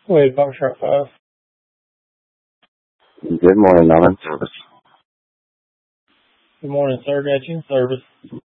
Wait, Bump Truck 5. Good morning, I'm in service. Good morning, sir. Got you in service.